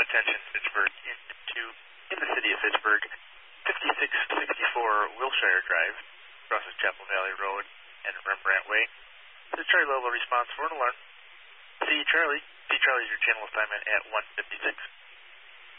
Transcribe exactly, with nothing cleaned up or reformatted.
attention, Fitchburg, into, in the city of Fitchburg, fifty-six sixty-four Wilshire Drive, crosses Chapel Valley Road and Rembrandt Way. The Charlie level response for an alarm. See Charlie. See Charlie's your channel assignment at one fifty-six.